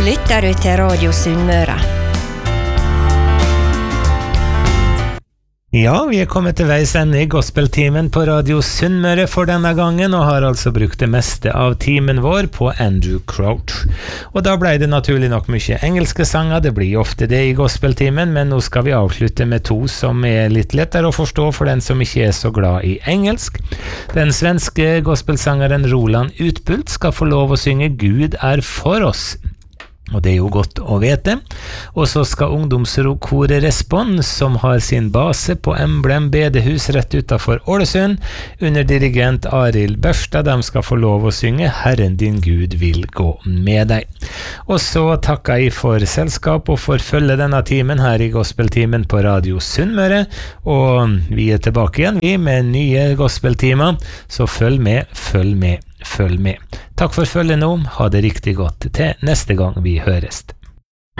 lytter du til Radio Sunnmøre. Ja, vi kommet til veis ende i gospeltimen på Radio Sunnmøre for denne gangen, og har altså brukt det meste av timen vår på Andrew Crouch. Og da ble det naturlig nok mye engelske sanger, det blir ofte det i gospeltimen, men nå skal vi avslutte med to som litt lettere å forstå for den som ikke så glad i engelsk. Den svenske gospelsangeren Roland Utbult skal få lov å synge Gud for oss. Og det jo godt å vite. Og så skal ungdomskoret Respons, som har sin base på Emblem bedehus rett utenfor Ålesund, under dirigent Arild Børstad, de skal få lov å synge Herren din Gud vil gå med deg. Og så takker jeg for selskap og for følge denne timen her i gospeltimen på Radio Sunnmøre, og vi tilbake igjen med nye gospeltimer, så følg med. Takk for følget nå, ha det riktig godt til neste gang vi høres.